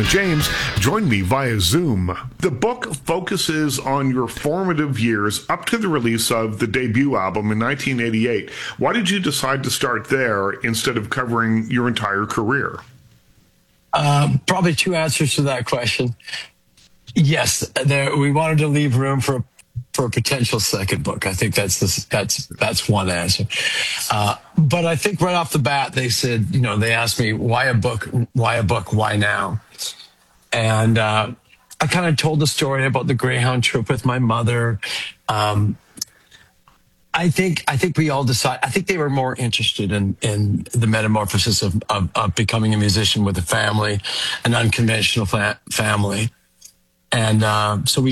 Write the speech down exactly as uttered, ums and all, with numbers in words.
Kayla James joined me via Zoom. The book focuses on your formative years up to the release of the debut album in nineteen eighty-eight. Why did you decide to start there instead of covering your entire career? Uh, probably two answers to that question. Yes, there, we wanted to leave room for for a potential second book. I think that's the, that's that's one answer. Uh, but I think right off the bat, they said, you know, they asked me, why a book? Why a book? Why now? And uh, I kind of told the story about the Greyhound trip with my mother. Um, I think I think we all decided. I think they were more interested in in the metamorphosis of of, of becoming a musician with a family, an unconventional fa- family, and uh, so we.